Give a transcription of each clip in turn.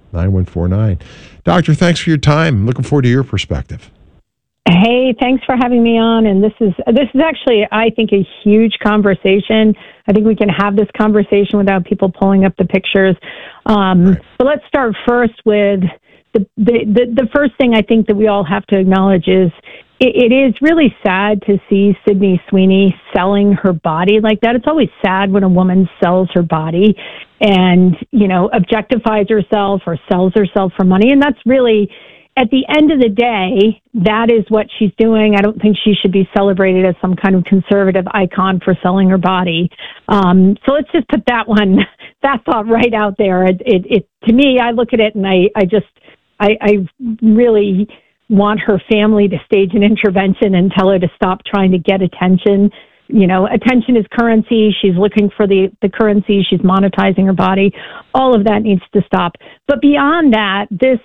9149. Doctor, thanks for your time. Looking forward to your perspective. Hey, thanks for having me on. And this is actually, I think, a huge conversation. I think we can have this conversation without people pulling up the pictures. Right. But let's start first with the first thing I think that we all have to acknowledge is it is really sad to see Sydney Sweeney selling her body like that. It's always sad when a woman sells her body and, objectifies herself or sells herself for money. And that's really, at the end of the day, that is what she's doing. I don't think she should be celebrated as some kind of conservative icon for selling her body. So let's just put that thought right out there. It to me, I look at it and I really want her family to stage an intervention and tell her to stop trying to get attention. Attention is currency. She's looking for the currency. She's monetizing her body. All of that needs to stop. But beyond that, this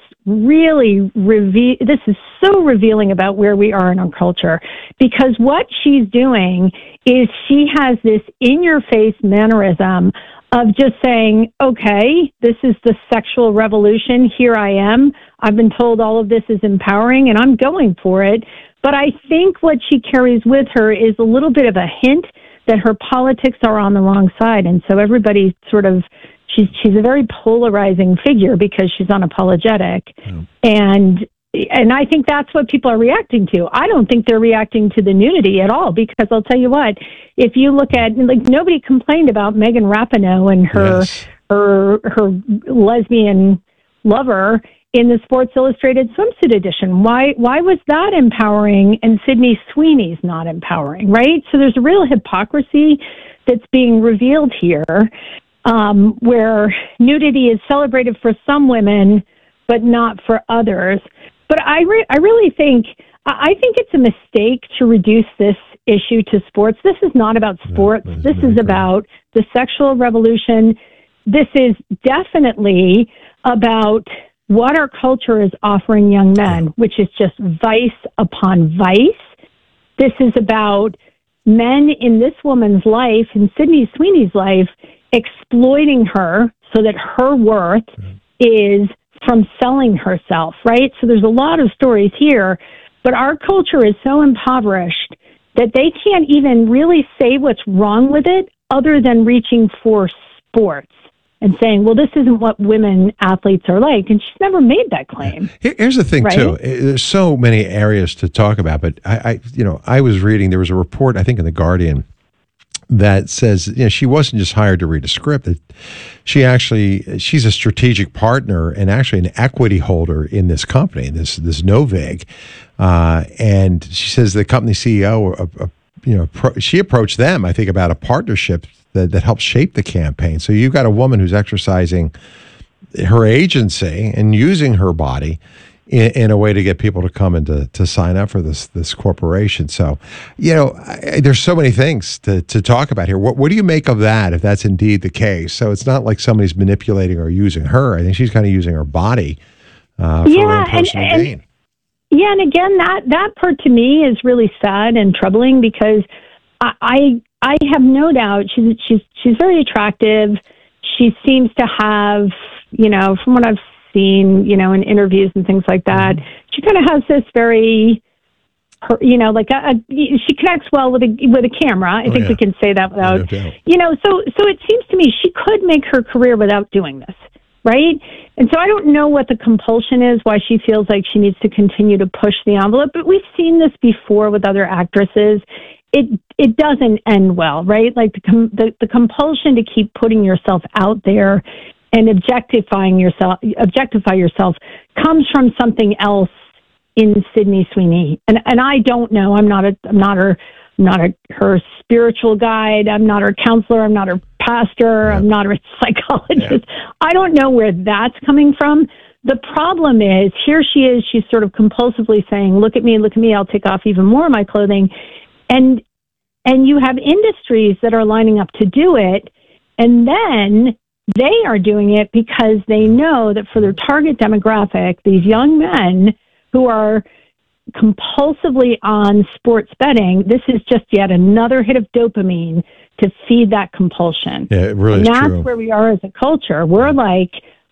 is so revealing about where we are in our culture, because what she's doing is she has this in-your-face mannerism of just saying, okay, this is the sexual revolution. Here I am. I've been told all of this is empowering, and I'm going for it. But I think what she carries with her is a little bit of a hint that her politics are on the wrong side. And so everybody she's a very polarizing figure because she's unapologetic. And I think that's what people are reacting to. I don't think they're reacting to the nudity at all, because I'll tell you what, if you look at, nobody complained about Megan Rapinoe and her lesbian lover in the Sports Illustrated swimsuit edition. Why was that empowering and Sydney Sweeney's not empowering, right? So there's a real hypocrisy that's being revealed here, where nudity is celebrated for some women, but not for others. But I really think it's a mistake to reduce this issue to sports. This is not about sports. This is about the sexual revolution. This is definitely about what our culture is offering young men, which is just vice upon vice. This is about men in this woman's life, in Sydney Sweeney's life, exploiting her so that her worth is from selling herself, right? So there's a lot of stories here, but our culture is so impoverished that they can't even really say what's wrong with it other than reaching for sports and saying, well, this isn't what women athletes are like. And she's never made that claim. Here's the thing, too. There's so many areas to talk about, but I was reading, there was a report, I think, in The Guardian that says, she wasn't just hired to read a script. She's a strategic partner and actually an equity holder in this company, this Novig. And she says the company CEO, she approached them, I think, about a partnership that helps shape the campaign. So you've got a woman who's exercising her agency and using her body in a way to get people to come and to sign up for this corporation. So, there's so many things to talk about here. What do you make of that, if that's indeed the case? So it's not like somebody's manipulating or using her. I think she's kind of using her body for her own personal gain. Yeah, and again, that part to me is really sad and troubling, because I have no doubt she's very attractive. She seems to have, from what I've seen, in interviews and things like that, she kind of has this very, she connects well with a camera. I think we can say that without, so it seems to me she could make her career without doing this, right? And so I don't know what the compulsion is, why she feels like she needs to continue to push the envelope, but we've seen this before with other actresses. It doesn't end well, right? Like the compulsion to keep putting yourself out there and objectify yourself comes from something else in Sydney Sweeney. And I don't know. I'm not her spiritual guide. I'm not her counselor. I'm not her pastor. I'm not her psychologist. I don't know where that's coming from. The problem is, here she is. She's sort of compulsively saying, look at me, I'll take off even more of my clothing. And you have industries that are lining up to do it, and then they are doing it because they know that for their target demographic, these young men who are compulsively on sports betting, this is just yet another hit of dopamine to feed that compulsion. Yeah, it really is true. And that's where we are as a culture. We're like,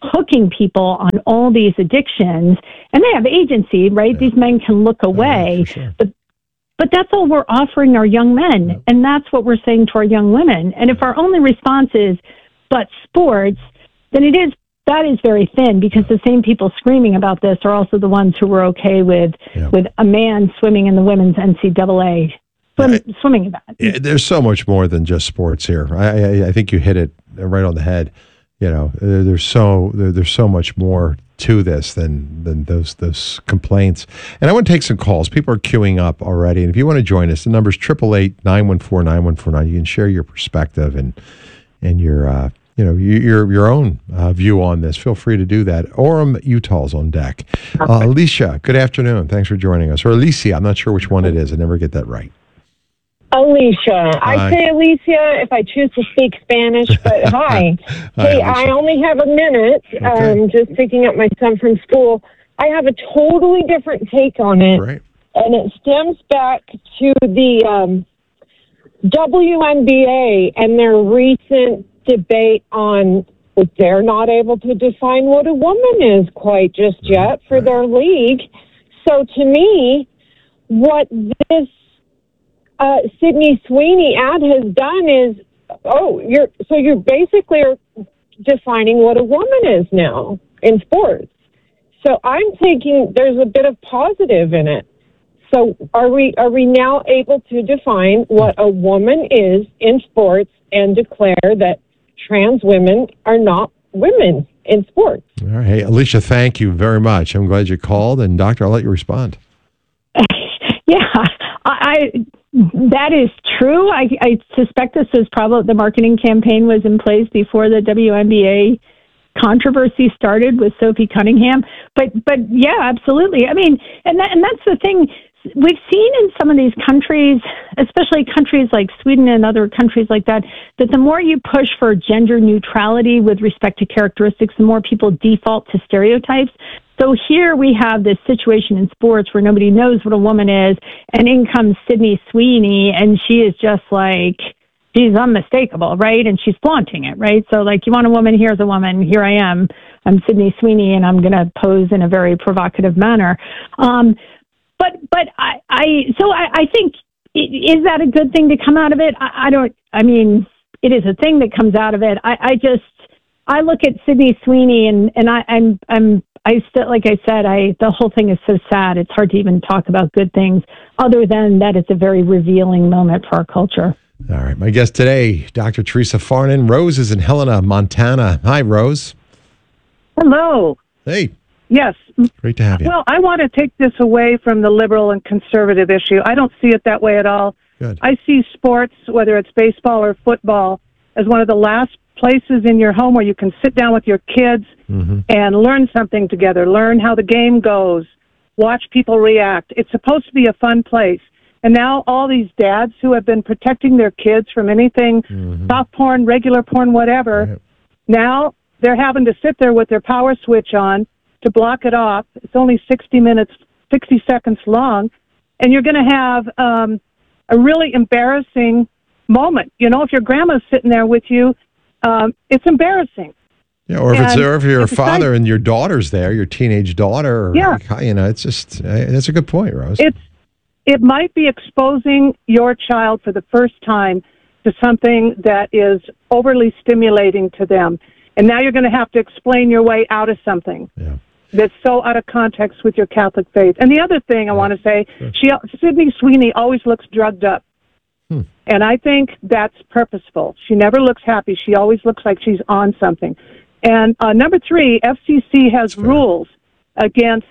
hooking people on all these addictions, and they have agency, right? These men can look away, sure. but that's all we're offering our young men, and that's what we're saying to our young women. And if our only response is but sports, then that is very thin, because the same people screaming about this are also the ones who were okay with a man swimming in the women's NCAA swimming event. There's so much more than just sports here. I think you hit it right on the head. There's so much more to this than those complaints. And I want to take some calls. People are queuing up already. And if you want to join us, the number's 888-914-9149. You can share your perspective and your your own view on this. Feel free to do that. Orem, Utah's on deck. Alicia, good afternoon. Thanks for joining us. Or Alicia, I'm not sure which one it is. I never get that right. Alicia. I say Alicia if I choose to speak Spanish, but hi. Hey, I only have a minute. Okay. Just picking up my son from school. I have a totally different take on it. Right. And it stems back to the WNBA and their recent debate on they're not able to define what a woman is quite just yet for their league. So to me, what this Sydney Sweeney ad has done is, you're basically are defining what a woman is now in sports. So I'm thinking there's a bit of positive in it. So are we now able to define what a woman is in sports and declare that trans women are not women in sports? All right. Hey, Alicia, thank you very much. I'm glad you called. And Doctor, I'll let you respond. Yeah, that is true. I suspect this was probably the marketing campaign was in place before the WNBA controversy started with Sophie Cunningham. But yeah, absolutely. I mean, and that's the thing. We've seen in some of these countries, especially countries like Sweden and other countries like that the more you push for gender neutrality with respect to characteristics, the more people default to stereotypes. So here we have this situation in sports where nobody knows what a woman is, and in comes Sydney Sweeney, and she is just like, she's unmistakable, right? And she's flaunting it, right? So like, you want a woman, here's a woman, here I am. I'm Sydney Sweeney, and I'm going to pose in a very provocative manner. But I think, is that a good thing to come out of it? I mean, it is a thing that comes out of it. I look at Sydney Sweeney and I still, like I said, the whole thing is so sad. It's hard to even talk about good things other than that it's a very revealing moment for our culture. All right. My guest today, Dr. Teresa Farnan. Rose is in Helena, Montana. Hi, Rose. Hello. Hey. Yes. Great to have you. Well, I want to take this away from the liberal and conservative issue. I don't see it that way at all. Good. I see sports, whether it's baseball or football, as one of the last places in your home where you can sit down with your kids and learn something together, learn how the game goes, watch people react. It's supposed to be a fun place. And now all these dads who have been protecting their kids from anything, soft porn, regular porn, whatever, now they're having to sit there with their power switch on to block it off. It's only 60 seconds long, and you're going to have a really embarrassing moment. You know, if your grandma's sitting there with you, it's embarrassing. Yeah, or if your father and your daughter's there, your teenage daughter. Yeah. It's just, that's a good point, Rose. It might be exposing your child for the first time to something that is overly stimulating to them. And now you're going to have to explain your way out of something that's so out of context with your Catholic faith. And the other thing I want to say, Sydney Sweeney always looks drugged up. And I think that's purposeful. She never looks happy. She always looks like she's on something. And number 3, FCC has rules against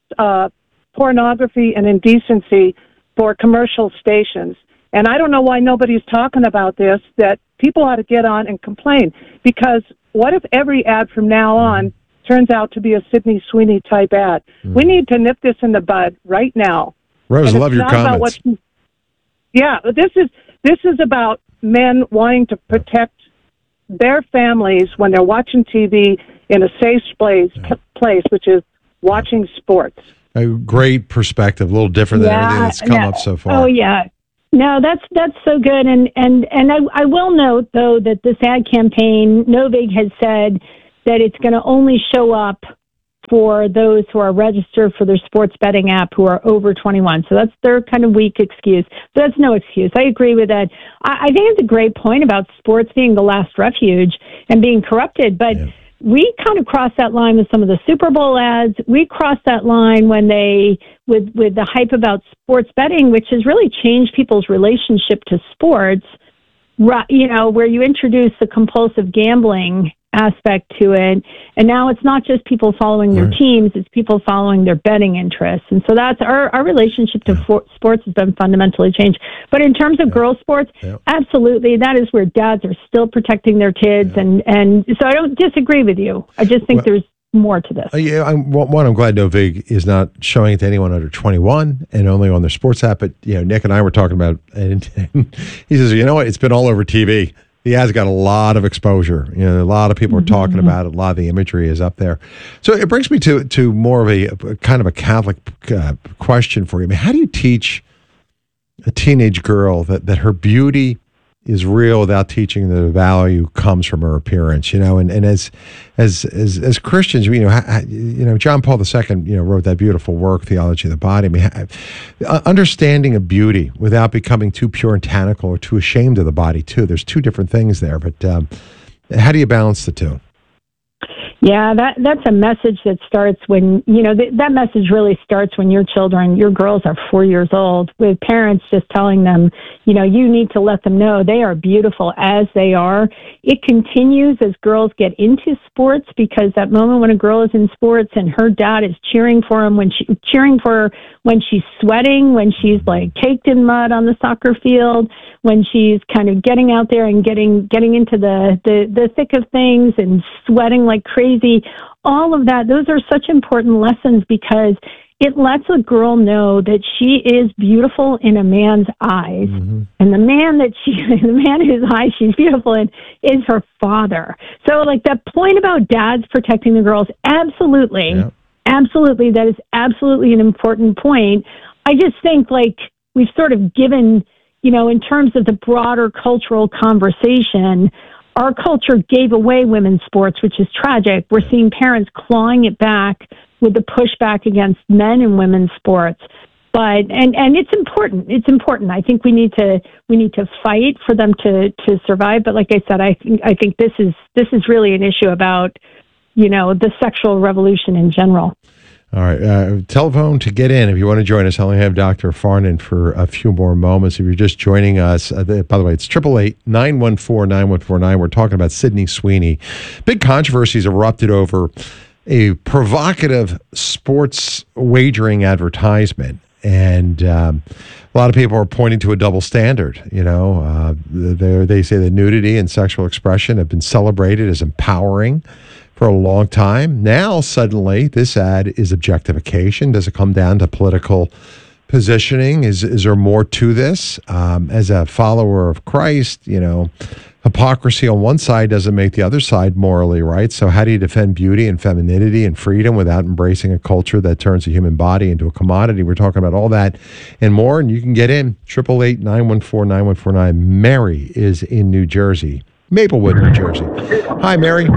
pornography and indecency for commercial stations. And I don't know why nobody's talking about this, that people ought to get on and complain. Because what if every ad from now on turns out to be a Sydney Sweeney type ad? We need to nip this in the bud right now. Rose, I love your comments. This is about men wanting to protect their families when they're watching TV in a safe place, which is watching sports. A great perspective, a little different than everything that's come up so far. Oh, yeah. No, that's so good. And I will note, though, that this ad campaign, Novig has said that it's going to only show up for those who are registered for their sports betting app who are over 21. So that's their kind of weak excuse. But that's no excuse. I agree with that. I think it's a great point about sports being the last refuge and being corrupted. But we kind of crossed that line with some of the Super Bowl ads. We crossed that line when with the hype about sports betting, which has really changed people's relationship to sports, where you introduce the compulsive gambling aspect to it. And now it's not just people following their teams, it's people following their betting interests. And so that's our relationship to sports has been fundamentally changed. But in terms of girls' sports, absolutely, that is where dads are still protecting their kids. And so I don't disagree with you. I just think there's more to this. I'm glad Novig is not showing it to anyone under 21 and only on their sports app. But Nick and I were talking about, and he says, it's been all over TV. The ad's got a lot of exposure. A lot of people are talking about it. A lot of the imagery is up there. So it brings me to more of a kind of a Catholic question for you. I mean, how do you teach a teenage girl that her beauty is real without teaching that the value comes from her appearance? And as Christians, John Paul II, wrote that beautiful work, Theology of the Body. I mean, understanding of beauty without becoming too puritanical or too ashamed of the body too. There's two different things there, but how do you balance the two? Yeah, that's a message that starts when, that message really starts when your girls are 4 years old, with parents just telling them, you need to let them know they are beautiful as they are. It continues as girls get into sports, because that moment when a girl is in sports and her dad is cheering for her when she's sweating, when she's like caked in mud on the soccer field, when she's kind of getting out there and getting into the thick of things and sweating like crazy, all of that, those are such important lessons, because it lets a girl know that she is beautiful in a man's eyes. And the man whose eyes she's beautiful in is her father. So like that point about dads protecting the girls, absolutely, that is absolutely an important point. I just think like we've sort of given, in terms of the broader cultural conversation, our culture gave away women's sports, which is tragic. We're seeing parents clawing it back with the pushback against men in women's sports. But and it's important. It's important. I think we need to fight for them to survive. But like I said, I think this is really an issue about the sexual revolution in general. All right. Telephone to get in if you want to join us. I only have Dr. Farnan for a few more moments. If you're just joining us, by the way, it's 888-914-9149. We're talking about Sydney Sweeney. Big controversies erupted over a provocative sports wagering advertisement. And a lot of people are pointing to a double standard. They say that nudity and sexual expression have been celebrated as empowering for a long time. Now, suddenly, this ad is objectification. Does it come down to political positioning? Is there more to this? As a follower of Christ, hypocrisy on one side doesn't make the other side morally right. So how do you defend beauty and femininity and freedom without embracing a culture that turns the human body into a commodity? We're talking about all that and more, and you can get in. 888-914-9149. Mary is in New Jersey. Maplewood, New Jersey. Hi, Mary.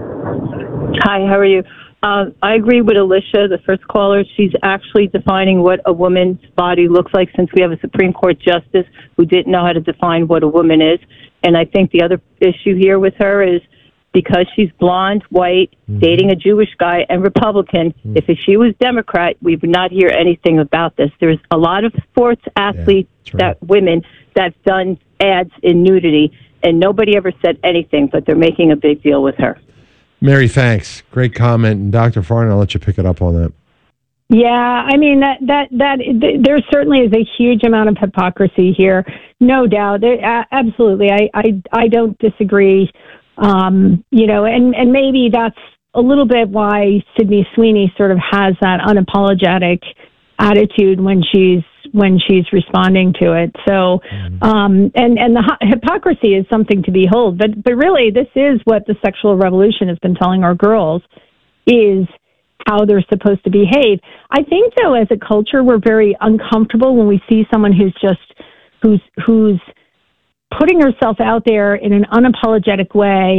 Hi, how are you? I agree with Alicia, the first caller. She's actually defining what a woman's body looks like, since we have a Supreme Court justice who didn't know how to define what a woman is. And I think the other issue here with her is because she's blonde, white, dating a Jewish guy, and Republican. If she was Democrat, we would not hear anything about this. There's a lot of sports athletes, women, that's done ads in nudity, and nobody ever said anything, but they're making a big deal with her. Mary, thanks. Great comment. And Dr. Farnan, I'll let you pick it up on that. Yeah, I mean, that there certainly is a huge amount of hypocrisy here, no doubt. Absolutely. I don't disagree. And maybe that's a little bit why Sydney Sweeney sort of has that unapologetic attitude when she's responding to it. So, and the hypocrisy is something to behold. But really, this is what the sexual revolution has been telling our girls, is how they're supposed to behave. I think, though, as a culture, we're very uncomfortable when we see someone who's putting herself out there in an unapologetic way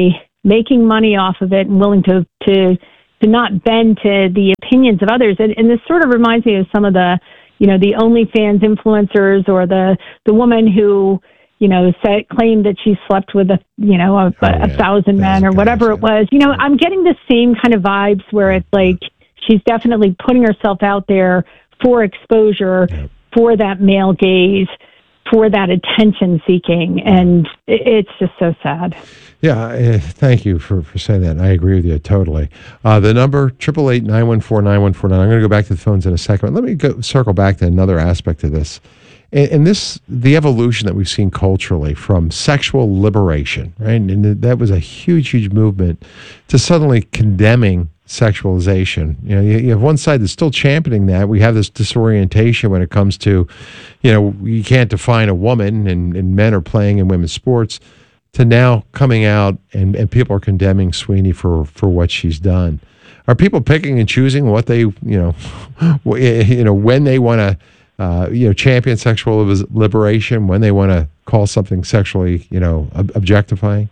making money off of it and willing to not bend to the opinions of others. And this sort of reminds me of some of the, the OnlyFans influencers, or the woman who, claimed that she slept with a thousand men or whatever it was. I'm getting the same kind of vibes where it's like she's definitely putting herself out there for exposure, for that male gaze, for that attention seeking, and it's just so sad. Yeah, thank you for saying that. I agree with you totally. The number 888-914-9149. I'm going to go back to the phones in a second. Let me circle back to another aspect of this, and the evolution that we've seen culturally from sexual liberation, right? And that was a huge movement to suddenly condemning sexualization. You have one side that's still championing that. We have this disorientation when it comes to, you can't define a woman, and men are playing in women's sports, to now coming out and people are condemning Sweeney for what she's done. Are people picking and choosing what they, when they want to, champion sexual liberation, when they want to call something sexually, objectifying?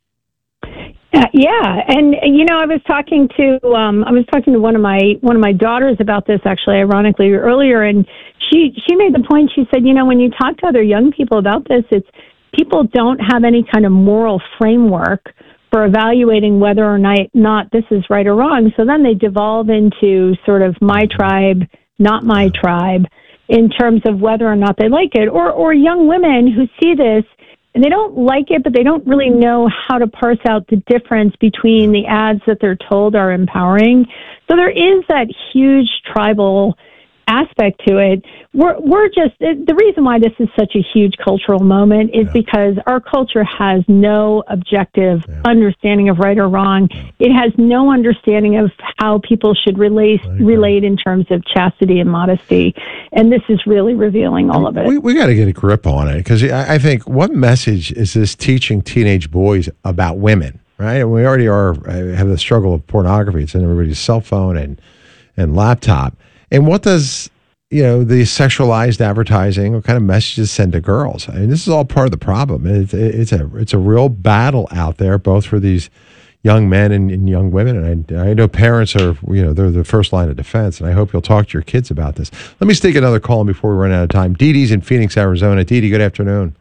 Yeah, and I was talking to one of my daughters about this, actually, ironically, earlier, and she made the point. She said, when you talk to other young people about this, it's people don't have any kind of moral framework for evaluating whether or not this is right or wrong. So then they devolve into sort of my tribe, not my tribe, in terms of whether or not they like it, or young women who see this. And they don't like it, but they don't really know how to parse out the difference between the ads that they're told are empowering. So there is that huge tribal aspect to it. We're just, the reason why this is such a huge cultural moment is because our culture has no objective understanding of right or wrong. It has no understanding of how people should relate in terms of chastity and modesty. And this is really revealing all of it. We got to get a grip on it, because I think, what message is this teaching teenage boys about women, right? And we already have the struggle of pornography. It's in everybody's cell phone and laptop. And what does, the sexualized advertising, what kind of messages send to girls? I mean, this is all part of the problem. It's a real battle out there, both for these young men and young women. And I know parents are, they're the first line of defense. And I hope you'll talk to your kids about this. Let me take another call before we run out of time. Dee Dee's in Phoenix, Arizona. Dee Dee, good afternoon.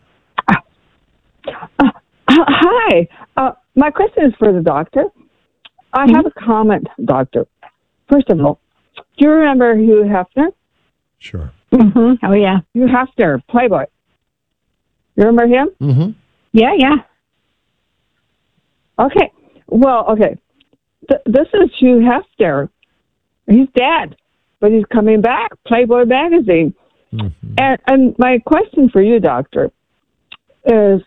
Hi. My question is for the doctor. I have a comment, doctor. First of all, do you remember Hugh Hefner? Sure. Mm-hmm. Oh, yeah. Hugh Hefner, Playboy. You remember him? Mm-hmm. Yeah. Okay. Well, okay. This is Hugh Hefner. He's dead, but he's coming back. Playboy magazine. Mm-hmm. And my question for you, doctor, is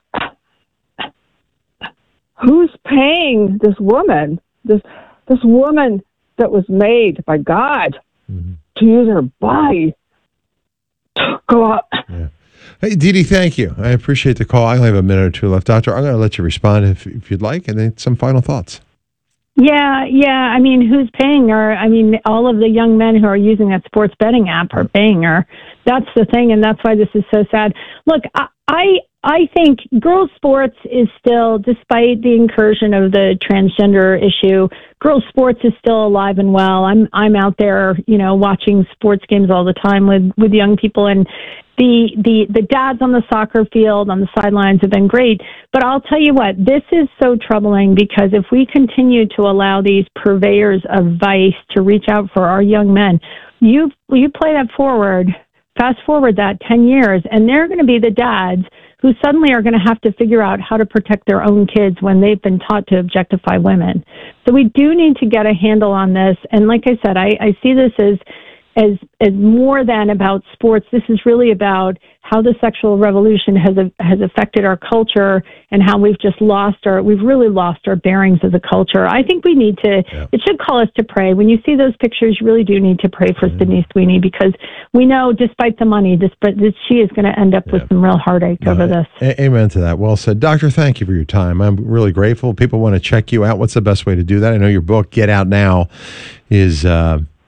who's paying this woman, this woman that was made by God to use her body to go out? Yeah. Hey, Dee Dee, thank you. I appreciate the call. I only have a minute or two left. Doctor, I'm going to let you respond if you'd like, and then some final thoughts. Yeah. I mean, who's paying her? I mean, all of the young men who are using that sports betting app are paying her. That's the thing, and that's why this is so sad. Look, I think girls' sports is still, despite the incursion of the transgender issue, girls' sports is still alive and well. I'm out there, watching sports games all the time with young people, and the dads on the soccer field, on the sidelines, have been great. But I'll tell you what, this is so troubling, because if we continue to allow these purveyors of vice to reach out for our young men, you play that forward, fast forward that 10 years, and they're going to be the dads who suddenly are going to have to figure out how to protect their own kids when they've been taught to objectify women. So we do need to get a handle on this. And like I said, I see this as more than about sports. This is really about how the sexual revolution has affected our culture, and how we've really lost our bearings as a culture. I think we need to, it should call us to pray. When you see those pictures, you really do need to pray for Sydney Sweeney, because we know, despite the money, she is going to end up with some real heartache over this. Amen to that. Well said. Doctor, thank you for your time. I'm really grateful. People want to check you out. What's the best way to do that? I know your book, Get Out Now, is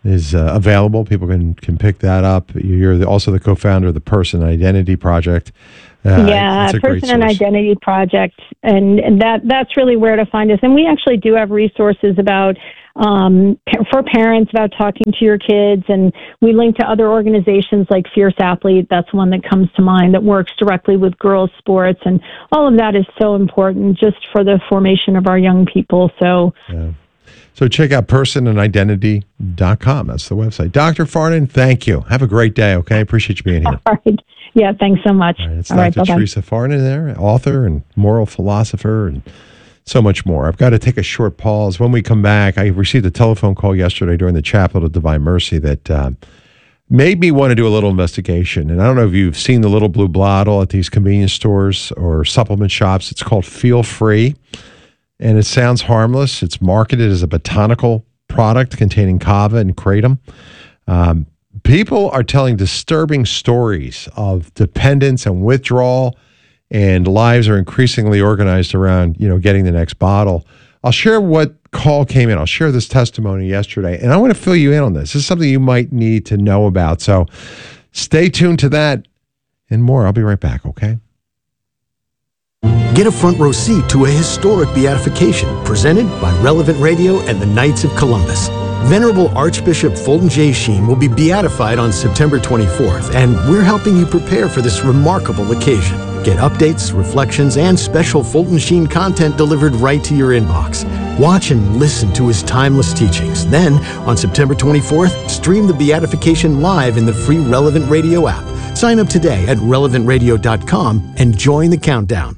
is available. People can pick that up. You're also the co-founder of the Person Identity Project. It's a great Person and source. Identity Project, and that's really where to find us. And we actually do have resources about for parents about talking to your kids, and we link to other organizations like Fierce Athlete. That's one that comes to mind that works directly with girls' sports, and all of that is so important just for the formation of our young people. So. Yeah. So check out personandidentity.com. That's the website. Dr. Farnan, thank you. Have a great day, okay? Appreciate you being here. All right. Yeah, thanks so much. All right, it's All Dr. right, Teresa Farnan there, author and moral philosopher and so much more. I've got to take a short pause. When we come back, I received a telephone call yesterday during the Chaplet of Divine Mercy that made me want to do a little investigation. And I don't know if you've seen the little blue bottle at these convenience stores or supplement shops. It's called Feel Free. And it sounds harmless. It's marketed as a botanical product containing kava and kratom. People are telling disturbing stories of dependence and withdrawal, and lives are increasingly organized around, getting the next bottle. I'll share what call came in. I'll share this testimony yesterday, and I want to fill you in on this. This is something you might need to know about. So stay tuned to that and more. I'll be right back, okay? Get a front row seat to a historic beatification presented by Relevant Radio and the Knights of Columbus. Venerable Archbishop Fulton J. Sheen will be beatified on September 24th, and we're helping you prepare for this remarkable occasion. Get updates, reflections, and special Fulton Sheen content delivered right to your inbox. Watch and listen to his timeless teachings. Then, on September 24th, stream the beatification live in the free Relevant Radio app. Sign up today at relevantradio.com and join the countdown.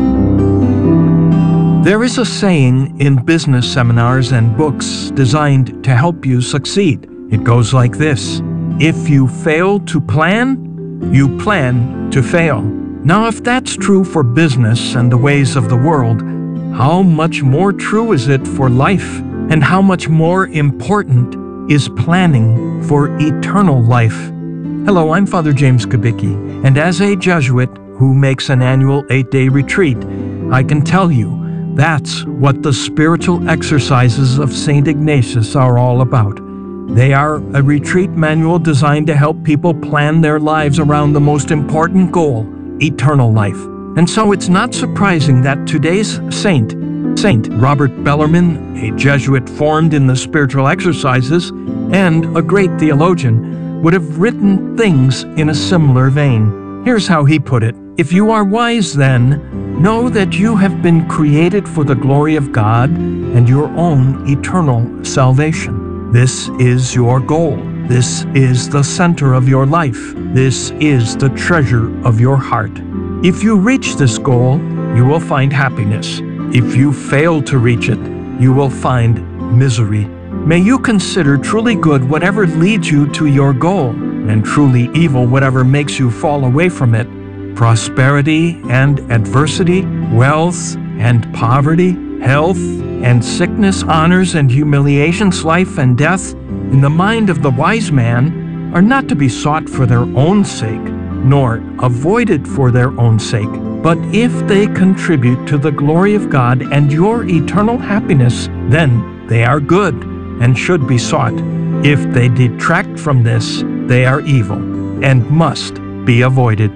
There is a saying in business seminars and books designed to help you succeed. It goes like this: if you fail to plan, you plan to fail. Now, if that's true for business and the ways of the world, how much more true is it for life? And how much more important is planning for eternal life? Hello, I'm Father James Kubicki, and as a Jesuit who makes an annual 8-day retreat, I can tell you that's what the spiritual exercises of St. Ignatius are all about. They are a retreat manual designed to help people plan their lives around the most important goal, eternal life. And so it's not surprising that today's saint, Saint Robert Bellarmine, a Jesuit formed in the spiritual exercises and a great theologian, would have written things in a similar vein. Here's how he put it: if you are wise, then know that you have been created for the glory of God and your own eternal salvation. This is your goal. This is the center of your life. This is the treasure of your heart. If you reach this goal, you will find happiness. If you fail to reach it, you will find misery. May you consider truly good whatever leads you to your goal, and truly evil whatever makes you fall away from it. Prosperity and adversity, wealth and poverty, health and sickness, honors and humiliations, life and death, in the mind of the wise man, are not to be sought for their own sake, nor avoided for their own sake. But if they contribute to the glory of God and your eternal happiness, then they are good and should be sought. If they detract from this, they are evil and must be avoided.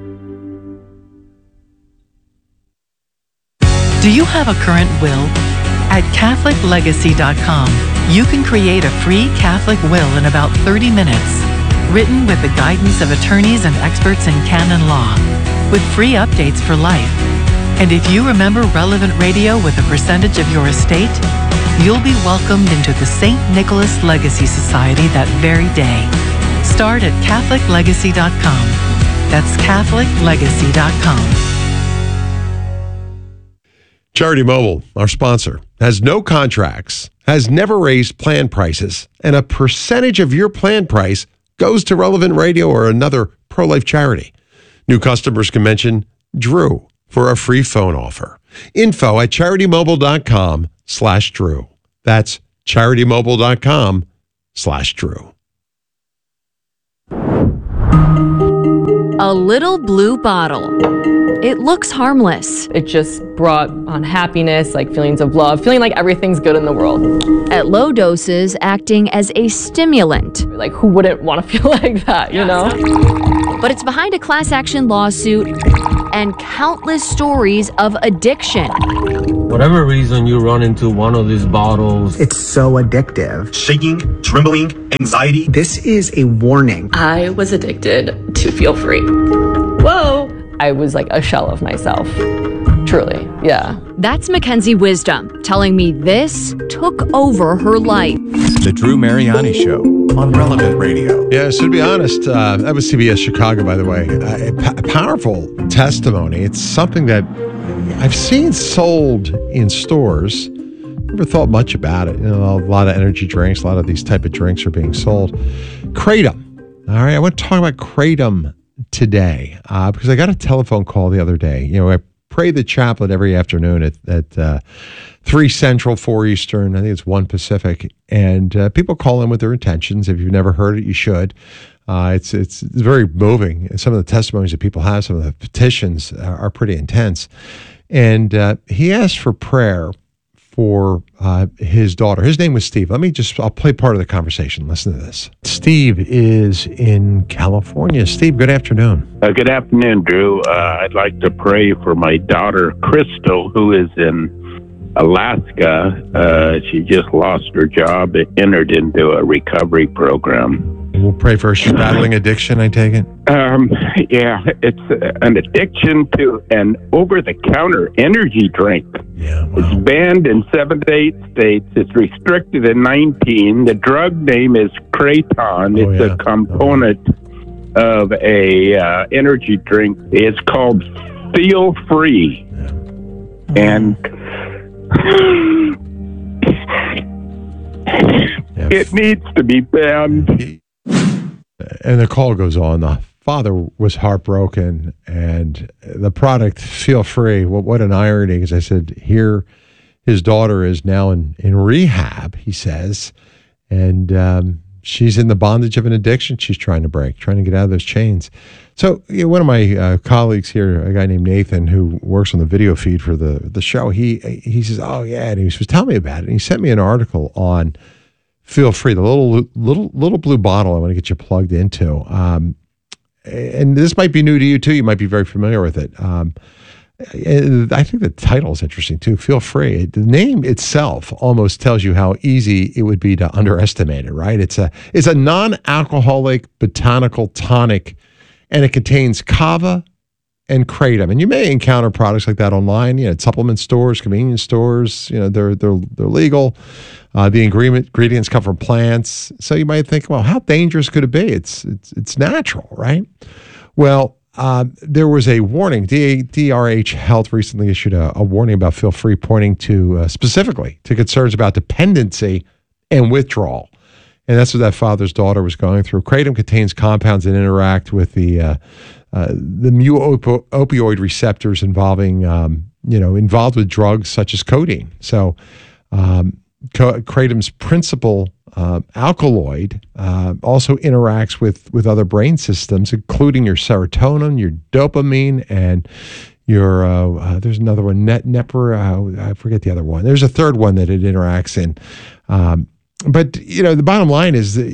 Do you have a current will? At CatholicLegacy.com, you can create a free Catholic will in about 30 minutes, written with the guidance of attorneys and experts in canon law, with free updates for life. And if you remember Relevant Radio with a percentage of your estate, you'll be welcomed into the St. Nicholas Legacy Society that very day. Start at CatholicLegacy.com. That's CatholicLegacy.com. Charity Mobile, our sponsor, has no contracts, has never raised plan prices, and a percentage of your plan price goes to Relevant Radio or another pro-life charity. New customers can mention Drew for a free phone offer. Info at CharityMobile.com/Drew. That's CharityMobile.com/Drew. A little blue bottle. It looks harmless. It just brought on happiness, like feelings of love, feeling like everything's good in the world. At low doses, acting as a stimulant. Like, who wouldn't want to feel like that, you know? But it's behind a class action lawsuit and countless stories of addiction. Whatever reason you run into one of these bottles, it's so addictive. Shaking, trembling, anxiety. This is a warning. I was addicted to Feel Free. Whoa! I was like a shell of myself. Truly, yeah. That's Mackenzie Wisdom telling me this took over her life. The Drew Mariani Show on Relevant Radio. Yeah, so to be honest, that was CBS Chicago, by the way. A powerful testimony. It's something that I've seen sold in stores. Never thought much about it. You know, a lot of energy drinks, a lot of these type of drinks are being sold. Kratom. All right, I want to talk about Kratom today because I got a telephone call the other day. You know, I pray the chaplet every afternoon at 3 Central, 4 Eastern. I think it's 1 Pacific. And people call in with their intentions. If you've never heard it, you should. It's very moving. Some of the testimonies that people have, some of the petitions are pretty intense. And he asked for prayer for his daughter. His name was Steve. I'll play part of the conversation. Listen to this. Steve is in California. Steve, good afternoon. Good afternoon, Drew. I'd like to pray for my daughter, Crystal, who is in Alaska. She just lost her job and entered into a recovery program. We'll pray for her. She's battling addiction, I take it? Yeah, it's an addiction to an over-the-counter energy drink. Yeah, wow. It's banned in 7 to 8 states. It's restricted in 19. The drug name is Kratom. It's a component of a energy drink. It's called Feel Free. Yeah. And it needs to be banned. And the call goes on. The father was heartbroken, and the product, Feel Free. What an irony, because I said, here, his daughter is now in rehab, he says, and she's in the bondage of an addiction she's trying to break, trying to get out of those chains. So one of my colleagues here, a guy named Nathan, who works on the video feed for the show, he says, oh, yeah, and he was telling me about it, and he sent me an article on Feel Free, the little blue bottle I want to get you plugged into. And this might be new to you, too. You might be very familiar with it. I think the title is interesting, too. Feel Free. The name itself almost tells you how easy it would be to underestimate it, right? It's a non-alcoholic botanical tonic, and it contains kava and kratom. And you may encounter products like that online, at supplement stores, convenience stores. They're legal. The ingredients come from plants. So you might think, well, how dangerous could it be? It's natural, right? Well, there was a warning. DRH Health recently issued a warning about Feel Free, pointing to specifically to concerns about dependency and withdrawal. And that's what that father's daughter was going through. Kratom contains compounds that interact with the mu-opioid receptors involved with drugs such as codeine. So Kratom's principal alkaloid also interacts with other brain systems, including your serotonin, your dopamine, and your there's another one, I forget the other one. There's a third one that it interacts in. But the bottom line is that,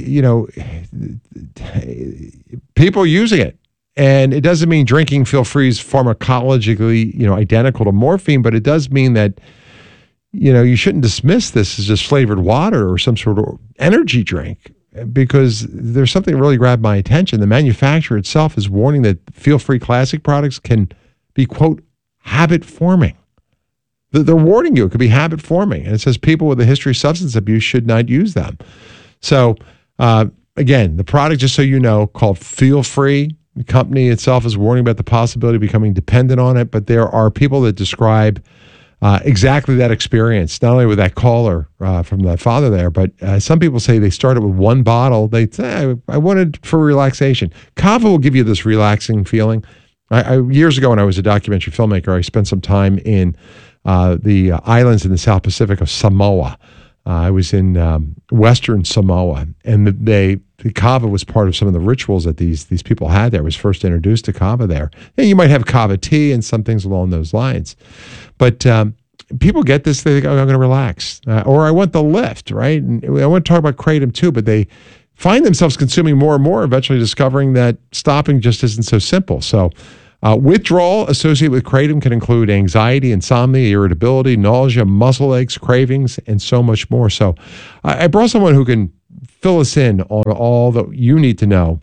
people are using it. And it doesn't mean drinking Feel Free is pharmacologically, identical to morphine, but it does mean that, you shouldn't dismiss this as just flavored water or some sort of energy drink, because there's something that really grabbed my attention. The manufacturer itself is warning that Feel Free classic products can be, quote, habit forming. They're warning you it could be habit forming. And it says people with a history of substance abuse should not use them. So, again, the product, just so you know, called Feel Free. The company itself is warning about the possibility of becoming dependent on it, but there are people that describe exactly that experience, not only with that caller from the father there, but some people say they started with one bottle. They say, I wanted for relaxation. Kava will give you this relaxing feeling. Years ago when I was a documentary filmmaker, I spent some time in the islands in the South Pacific of Samoa. I was in Western Samoa, and the kava was part of some of the rituals that these people had there. I was first introduced to kava there. And you might have kava tea and some things along those lines. But people get this, they think, oh, I'm going to relax. Or I want the lift, right? And I want to talk about kratom too, but they find themselves consuming more and more, eventually discovering that stopping just isn't so simple. So withdrawal associated with kratom can include anxiety, insomnia, irritability, nausea, muscle aches, cravings, and so much more. So I brought someone who can fill us in on all that you need to know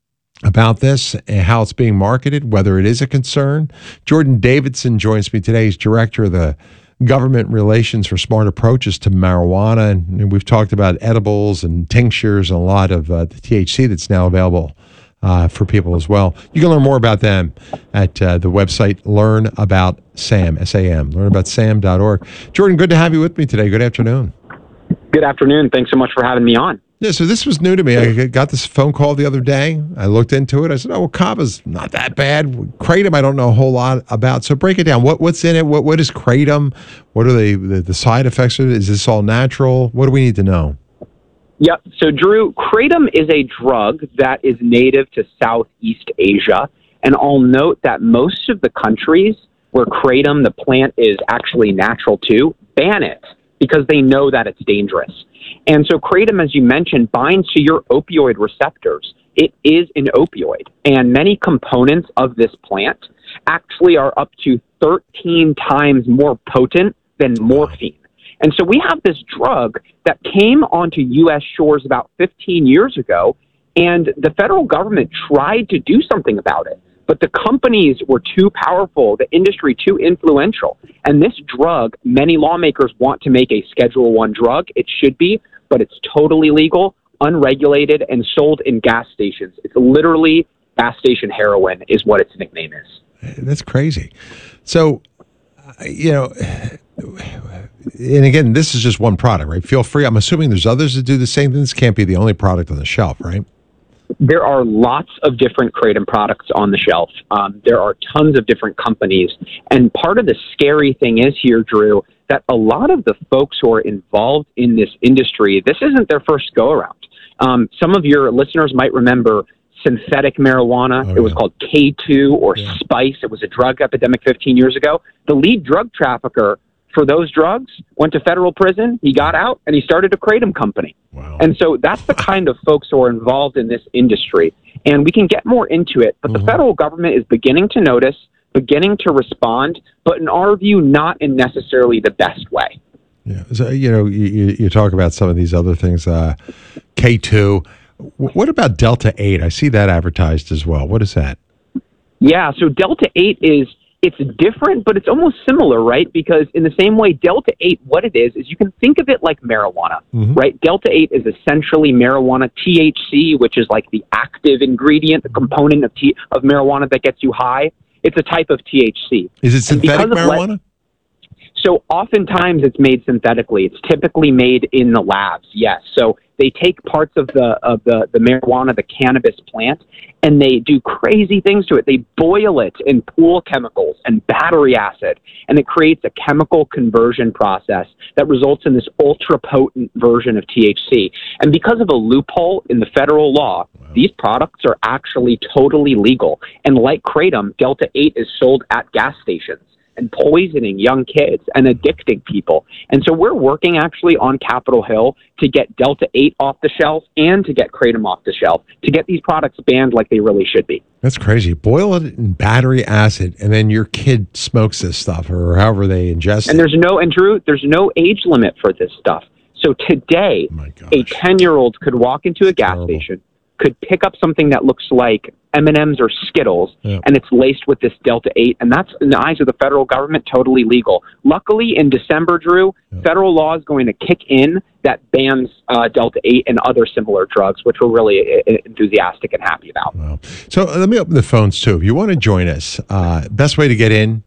about this and how it's being marketed, whether it is a concern. Jordan Davidson joins me today. He's director of the Government Relations for Smart Approaches to Marijuana. And we've talked about edibles and tinctures and a lot of the THC that's now available for people as well. You can learn more about them at the website Learn About SAM, S-A-M, learnaboutsam.org. Jordan, good to have you with me today. Good afternoon. Good afternoon. Thanks so much for having me on. Yeah, so this was new to me. I got this phone call the other day. I looked into it. I said, oh, well, kava's not that bad. Kratom, I don't know a whole lot about. So break it down. What's in it? What is kratom? What are the side effects of it? Is this all natural? What do we need to know? Yep. So, Drew, kratom is a drug that is native to Southeast Asia. And I'll note that most of the countries where kratom, the plant, is actually natural to, ban it because they know that it's dangerous. And so kratom, as you mentioned, binds to your opioid receptors. It is an opioid. And many components of this plant actually are up to 13 times more potent than morphine. And so we have this drug that came onto U.S. shores about 15 years ago, and the federal government tried to do something about it. But the companies were too powerful, the industry too influential. And this drug, many lawmakers want to make a Schedule I drug. It should be, but it's totally legal, unregulated, and sold in gas stations. It's literally gas station heroin is what its nickname is. That's crazy. So, and again, this is just one product, right? Feel free. I'm assuming there's others that do the same thing. This can't be the only product on the shelf, right? There are lots of different kratom products on the shelf. There are tons of different companies. And part of the scary thing is here, Drew, that a lot of the folks who are involved in this industry, this isn't their first go-around. Some of your listeners might remember synthetic marijuana. It was called K2 or Spice. It was a drug epidemic 15 years ago. The lead drug trafficker for those drugs went to federal prison. He got out and he started a kratom company. Wow. And so that's the kind of folks who are involved in this industry. And we can get more into it, but the federal government is beginning to notice, beginning to respond, but in our view, not in necessarily the best way. Yeah. So, you talk about some of these other things, K2. What about Delta 8? I see that advertised as well. What is that? Yeah, so Delta 8 it's different, but it's almost similar, right? Because in the same way, Delta 8, what it is you can think of it like marijuana, right? Delta 8 is essentially marijuana. THC, which is like the active ingredient, the component of marijuana that gets you high. It's a type of THC. Is it synthetic marijuana? So oftentimes it's made synthetically. It's typically made in the labs, yes. So they take parts of the marijuana, the cannabis plant, and they do crazy things to it. They boil it in pool chemicals and battery acid, and it creates a chemical conversion process that results in this ultra-potent version of THC. And because of a loophole in the federal law, these products are actually totally legal. And like kratom, Delta 8 is sold at gas stations and poisoning young kids and addicting people. And so we're working actually on Capitol Hill to get Delta 8 off the shelf and to get kratom off the shelf, to get these products banned like they really should be. That's crazy. Boil it in battery acid, and then your kid smokes this stuff or however they ingest it. And Drew, there's no age limit for this stuff. So today, a 10-year-old could walk into a gas station, could pick up something that looks like M&Ms or Skittles, and it's laced with this Delta 8, and that's, in the eyes of the federal government, totally legal. Luckily, in December, Drew, federal law is going to kick in that bans Delta 8 and other similar drugs, which we're really enthusiastic and happy about. Wow. So let me open the phones, too. If you want to join us, best way to get in,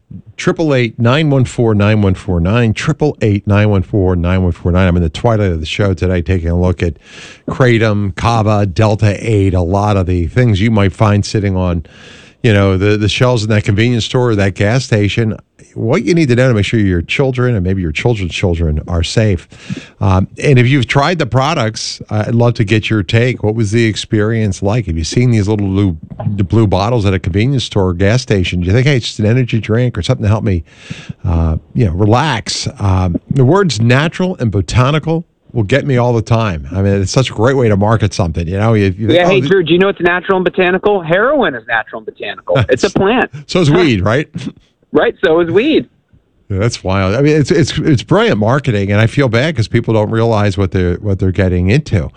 888-914-9149, 888-914-9149. I'm in the twilight of the show today taking a look at kratom, kava, Delta 8, a lot of the things you might find sitting on, the shelves in that convenience store or that gas station. what you need to know to make sure your children and maybe your children's children are safe. And if you've tried the products, I'd love to get your take. What was the experience like? Have you seen these little blue bottles at a convenience store or gas station? Do you think, hey, it's just an energy drink or something to help me, relax? The words natural and botanical will get me all the time. I mean, it's such a great way to market something. You know, hey, Drew, do you know what's natural and botanical? Heroin is natural and botanical. It's a plant. So is weed, right? Right. So is weed. Yeah, that's wild. I mean, it's brilliant marketing, and I feel bad because people don't realize what they're getting into.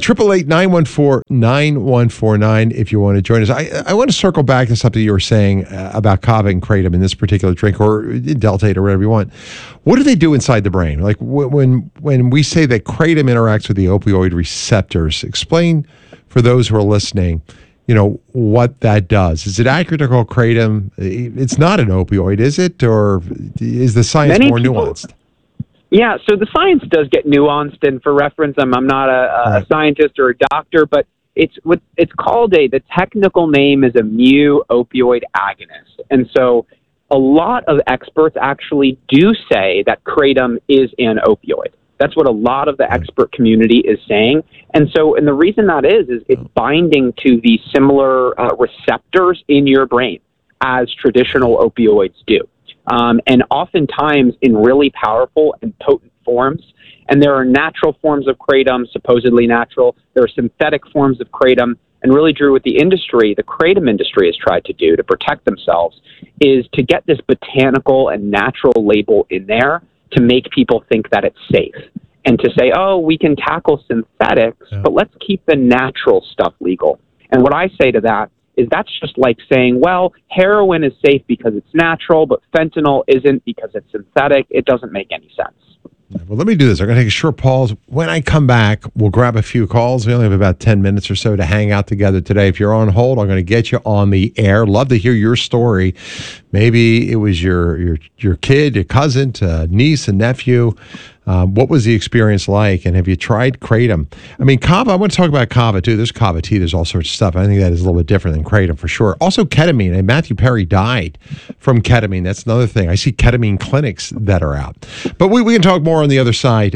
888-914-9149 if you want to join us. I want to circle back to something you were saying about kava and kratom in this particular drink, or Deltate, or whatever you want. What do they do inside the brain? Like when we say that kratom interacts with the opioid receptors, explain for those who are listening, what that does. Is it accurate to call kratom? It's not an opioid, is it? Or is the science more nuanced? Yeah, so the science does get nuanced. And for reference, I'm not a scientist or a doctor, but it's called the technical name is a mu-opioid agonist. And so a lot of experts actually do say that kratom is an opioid. That's what a lot of the expert community is saying. And the reason that is it's binding to the similar receptors in your brain as traditional opioids do. And oftentimes in really powerful and potent forms. And there are natural forms of kratom, supposedly natural. There are synthetic forms of kratom. And really, Drew, what the kratom industry has tried to do to protect themselves is to get this botanical and natural label in there to make people think that it's safe and to say, oh, we can tackle synthetics, but let's keep the natural stuff legal. And what I say to that is that's just like saying, well, heroin is safe because it's natural, but fentanyl isn't because it's synthetic. It doesn't make any sense. Well, let me do this. I'm going to take a short pause. When I come back, we'll grab a few calls. We only have about 10 minutes or so to hang out together today. If you're on hold, I'm going to get you on the air. Love to hear your story. Maybe it was your kid, your cousin, niece, and nephew. What was the experience like? And have you tried kratom? I mean, kava, I want to talk about kava too. There's kava tea, there's all sorts of stuff. I think that is a little bit different than kratom for sure. Also ketamine. And Matthew Perry died from ketamine. That's another thing. I see ketamine clinics that are out. But we can talk more on the other side.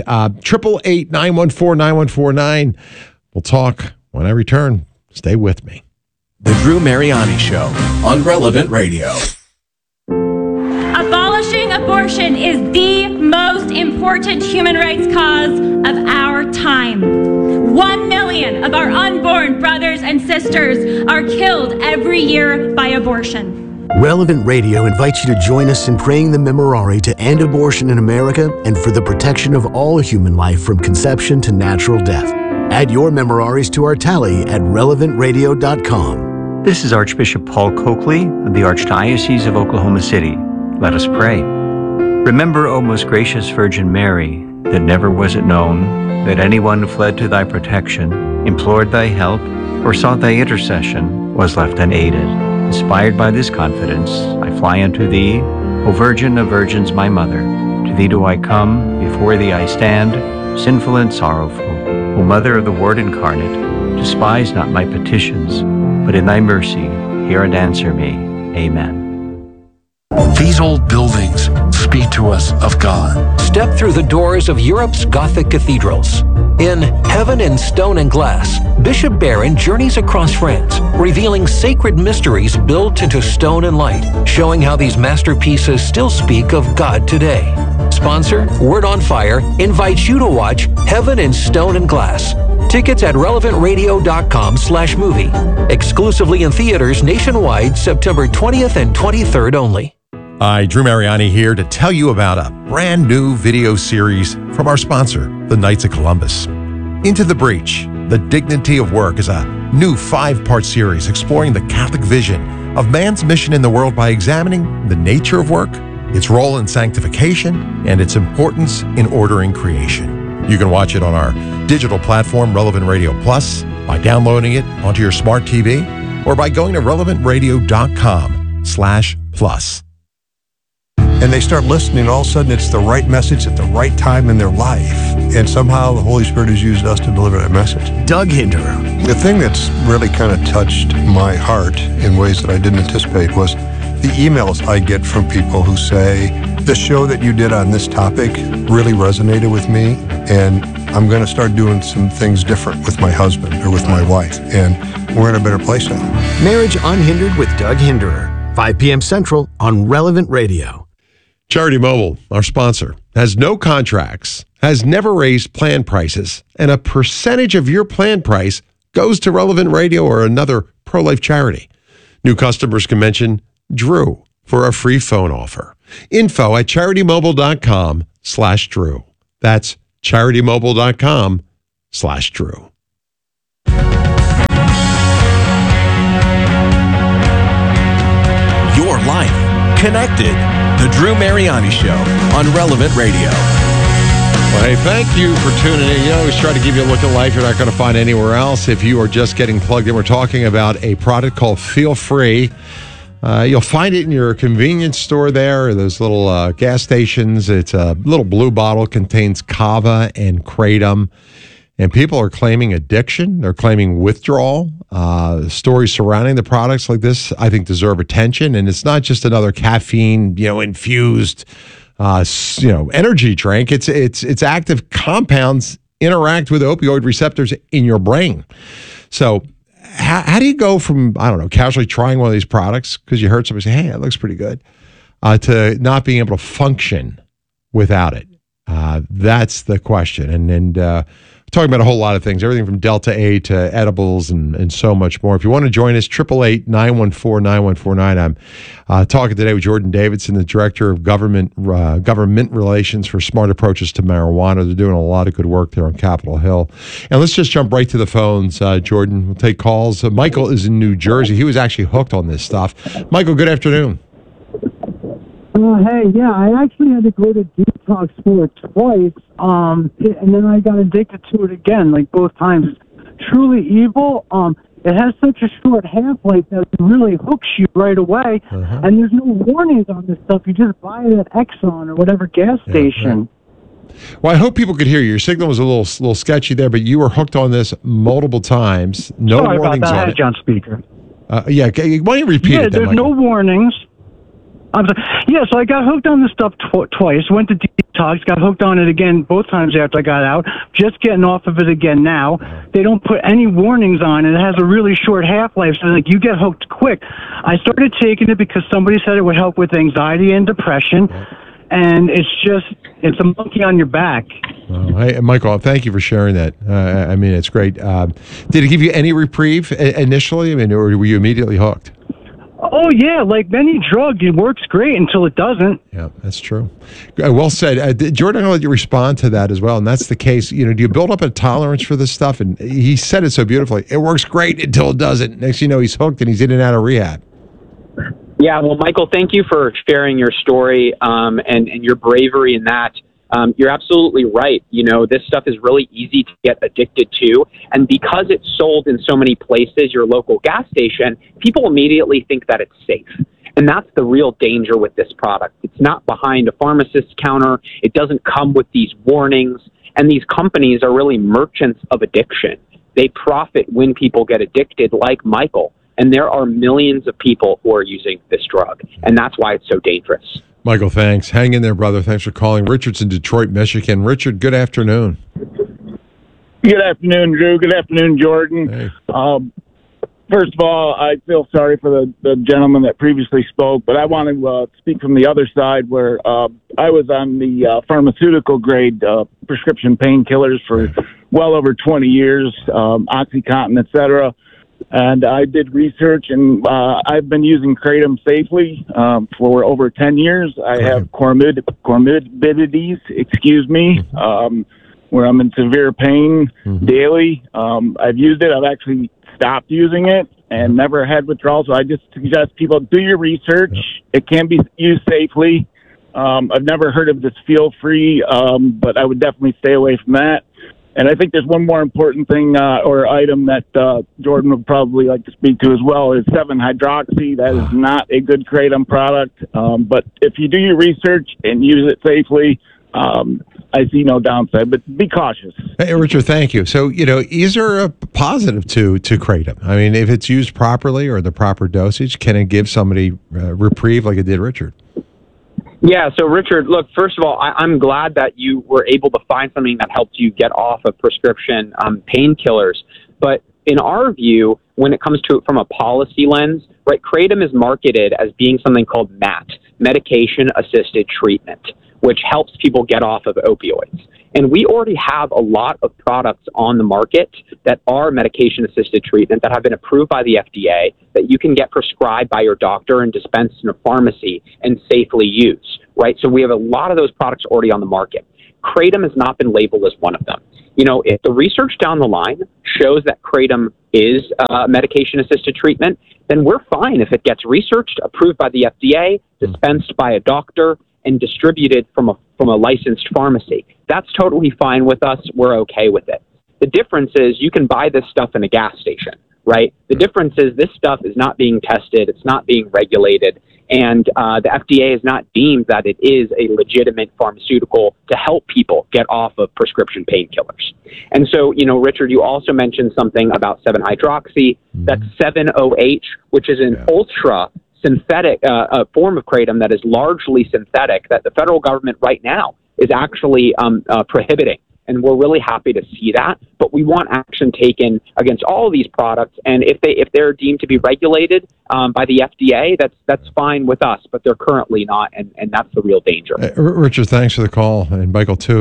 888-914-9149. We'll talk when I return. Stay with me. The Drew Mariani Show on Relevant Radio. Abolishing abortion is the most important human rights cause of our time. 1 million of our unborn brothers and sisters are killed every year by abortion. Relevant Radio invites you to join us in praying the Memorare to end abortion in America and for the protection of all human life from conception to natural death. Add your Memoraries to our tally at relevantradio.com. This is Archbishop Paul Coakley of the Archdiocese of Oklahoma City. Let us pray. Remember, O most gracious Virgin Mary, that never was it known that anyone who fled to thy protection, implored thy help, or sought thy intercession was left unaided. Inspired by this confidence, I fly unto thee, O Virgin of Virgins, my Mother. To thee do I come, before thee I stand, sinful and sorrowful. O Mother of the Word incarnate, despise not my petitions, but in thy mercy hear and answer me. Amen. These old buildings speak to us of God. Step through the doors of Europe's Gothic cathedrals. In Heaven in Stone and Glass, Bishop Barron journeys across France, revealing sacred mysteries built into stone and light, showing how these masterpieces still speak of God today. Sponsor, Word on Fire, invites you to watch Heaven in Stone and Glass. Tickets at relevantradio.com/movie. Exclusively in theaters nationwide, September 20th and 23rd only. Hi, Drew Mariani here to tell you about a brand new video series from our sponsor, the Knights of Columbus. Into the Breach, The Dignity of Work is a new 5-part series exploring the Catholic vision of man's mission in the world by examining the nature of work, its role in sanctification, and its importance in ordering creation. You can watch it on our digital platform, Relevant Radio Plus, by downloading it onto your smart TV, or by going to relevantradio.com/plus. And they start listening, all of a sudden it's the right message at the right time in their life. And somehow the Holy Spirit has used us to deliver that message. Doug Hinder. The thing that's really kind of touched my heart in ways that I didn't anticipate was the emails I get from people who say, the show that you did on this topic really resonated with me, and I'm going to start doing some things different with my husband or with my wife, and we're in a better place now. Marriage Unhindered with Doug Hinderer, 5 p.m. Central on Relevant Radio. Charity Mobile, our sponsor, has no contracts, has never raised plan prices, and a percentage of your plan price goes to Relevant Radio or another pro-life charity. New customers can mention Drew for a free phone offer. Info at CharityMobile.com/Drew. That's CharityMobile.com/Drew. Your life connected. The Drew Mariani Show on Relevant Radio. Well, hey, thank you for tuning in. You know, I always try to give you a look at life you're not going to find anywhere else. If you are just getting plugged in, we're talking about a product called Feel Free. You'll find it in your convenience store there, or those little gas stations. It's a little blue bottle, contains kava and kratom. And people are claiming addiction. They're claiming withdrawal. Stories surrounding the products like this, I think, deserve attention. And it's not just another caffeine, infused, energy drink. It's active compounds interact with opioid receptors in your brain. So how do you go from, casually trying one of these products because you heard somebody say, hey, that looks pretty good, to not being able to function without it? That's the question. And talking about a whole lot of things, everything from Delta 8 to edibles and so much more. If you want to join us, 888-914-9149. I'm talking today with Jordan Davidson, the Director of Government Relations for Smart Approaches to Marijuana. They're doing a lot of good work there on Capitol Hill. And let's just jump right to the phones, Jordan. We'll take calls. Michael is in New Jersey. He was actually hooked on this stuff. Michael, good afternoon. Hey, yeah, I actually had to go to detox for it twice, and then I got addicted to it again, like both times. It's truly evil. It has such a short half-life that it really hooks you right away, and there's no warnings on this stuff. You just buy it at Exxon or whatever gas station. Well, I hope people could hear you. Your signal was a little sketchy there, but you were hooked on this multiple times. No Sorry warnings about that. I on had it. on speaker. Why don't you repeat it then, there's Michael? no warnings. So I got hooked on this stuff twice. Went to detox, got hooked on it again both times after I got out. Just getting off of it again now. They don't put any warnings on it. It has a really short half-life, so you get hooked quick. I started taking it because somebody said it would help with anxiety and depression, and it's a monkey on your back. Hey, Michael, thank you for sharing that. It's great. Did it give you any reprieve initially? Or were you immediately hooked? Oh, yeah. Like many drugs, it works great until it doesn't. Yeah, that's true. Well said. Jordan, I'm going to let you respond to that as well. And that's the case. Do you build up a tolerance for this stuff? And he said it so beautifully. It works great until it doesn't. Next thing you know, he's hooked and he's in and out of rehab. Yeah, well, Michael, thank you for sharing your story and your bravery in that. You're absolutely right. This stuff is really easy to get addicted to. And because it's sold in so many places, your local gas station, people immediately think that it's safe. And that's the real danger with this product. It's not behind a pharmacist's counter. It doesn't come with these warnings. And these companies are really merchants of addiction. They profit when people get addicted, like Michael. And there are millions of people who are using this drug. And that's why it's so dangerous. Michael, thanks. Hang in there, brother. Thanks for calling. Richard's in Detroit, Michigan. Richard, good afternoon. Good afternoon, Drew. Good afternoon, Jordan. Hey. First of all, I feel sorry for the gentleman that previously spoke, but I want to speak from the other side where I was on the pharmaceutical grade prescription painkillers for well over 20 years, OxyContin, et cetera. And I did research, and I've been using kratom safely for over 10 years. I have comorbidities, where I'm in severe pain daily. I've used it. I've actually stopped using it and never had withdrawal. So I just suggest people do your research. It can be used safely. I've never heard of this Feel Free, but I would definitely stay away from that. And I think there's one more important thing or item that Jordan would probably like to speak to as well is 7-hydroxy. That is not a good kratom product. But if you do your research and use it safely, I see no downside, but be cautious. Hey, Richard, thank you. So, is there a positive to kratom? I mean, if it's used properly or the proper dosage, can it give somebody reprieve like it did Richard? Yeah, so Richard, look, first of all, I'm glad that you were able to find something that helped you get off of prescription painkillers. But in our view, when it comes to it from a policy lens, right, kratom is marketed as being something called MAT, medication-assisted treatment, which helps people get off of opioids. And we already have a lot of products on the market that are medication-assisted treatment that have been approved by the FDA that you can get prescribed by your doctor and dispensed in a pharmacy and safely use, right? So we have a lot of those products already on the market. Kratom has not been labeled as one of them. If the research down the line shows that kratom is medication-assisted treatment, then we're fine if it gets researched, approved by the FDA, dispensed by a doctor, and distributed from a licensed pharmacy. That's totally fine with us. We're okay with it. The difference is you can buy this stuff in a gas station, right? The difference is this stuff is not being tested. It's not being regulated. And the FDA has not deemed that it is a legitimate pharmaceutical to help people get off of prescription painkillers. And so, Richard, you also mentioned something about 7-hydroxy. That's 7-OH, which is an ultra synthetic form of kratom that is largely synthetic that the federal government right now is actually prohibiting. And we're really happy to see that. But we want action taken against all of these products. And if they're deemed to be regulated by the FDA, that's fine with us. But they're currently not, and that's the real danger. Richard, thanks for the call, and Michael too.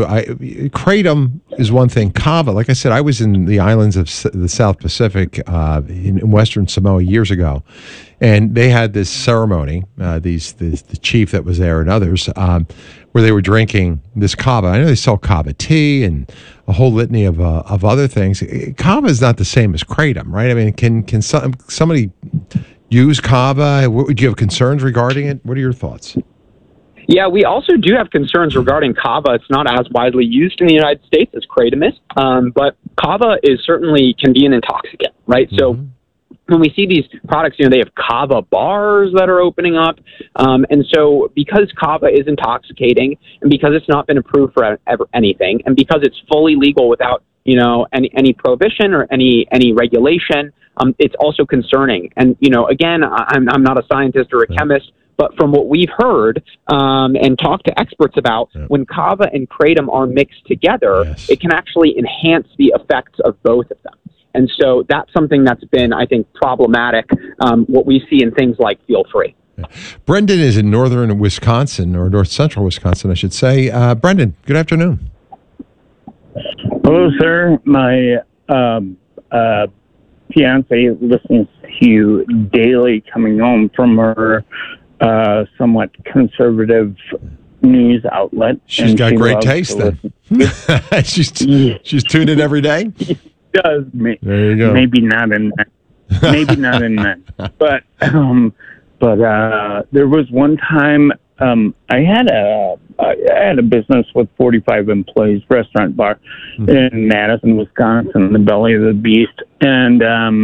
Kratom is one thing. Kava, like I said, I was in the islands of the South Pacific in Western Samoa years ago, and they had this ceremony. The chief that was there and others. Where they were drinking this kava. I know they sell kava tea and a whole litany of other things. Kava is not the same as kratom, right? I mean, can somebody use kava? Do you have concerns regarding it? What are your thoughts? Yeah, we also do have concerns regarding kava. It's not as widely used in the United States as kratom is, but kava can be an intoxicant, right? Mm-hmm. So when we see these products, they have kava bars that are opening up. And so because kava is intoxicating and because it's not been approved for anything and because it's fully legal without, any prohibition or any regulation, it's also concerning. And, again, I'm not a scientist or a chemist, but from what we've heard and talked to experts about, when kava and kratom are mixed together, it can actually enhance the effects of both of them. And so that's something that's been, I think, problematic, what we see in things like Feel Free. Yeah. Brendan is in northern Wisconsin, or north central Wisconsin, I should say. Brendan, good afternoon. Hello, sir. My fiance listens to you daily coming home from her somewhat conservative news outlet. She's got great taste then. She's tuned in every day? Does there you go. Maybe not in men, but there was one time I had a business with 45 employees, restaurant bar in Madison, Wisconsin, the belly of the beast, and